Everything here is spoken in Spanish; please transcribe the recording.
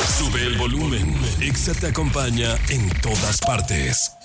Sube el volumen. Exa te acompaña en todas partes.